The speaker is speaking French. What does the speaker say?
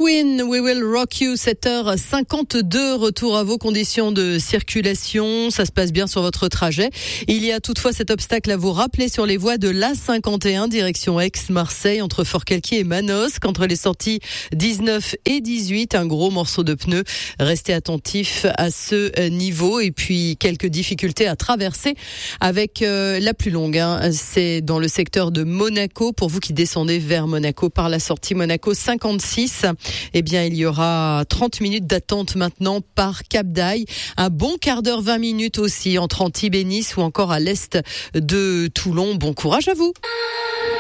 Queen, We Will Rock You, 7h52, retour à vos conditions de circulation. Ça se passe bien sur votre trajet. Il y a toutefois cet obstacle à vous rappeler sur les voies de l'A51, direction Aix-Marseille, entre Forcalquier et Manosque, entre les sorties 19 et 18. Un gros morceau de pneu. Restez attentifs à ce niveau. Et puis, quelques difficultés à traverser avec la plus longue. C'est dans le secteur de Monaco. Pour vous qui descendez vers Monaco par la sortie Monaco 56, eh bien, il y aura 30 minutes d'attente maintenant par Cap d'Aille. Un bon quart d'heure, 20 minutes aussi entre Antibes et Nice ou encore à l'est de Toulon. Bon courage à vous.